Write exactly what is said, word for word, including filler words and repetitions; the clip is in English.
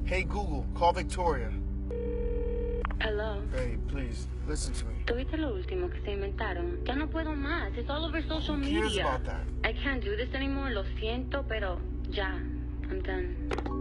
Hey, Google, call Victoria. Hello. Hey, please, listen to me. ¿Tuviste lo último que se inventaron? Ya no puedo más. It's all over social Who cares media. about that? I can't do this anymore. Lo siento, pero ya. I'm done.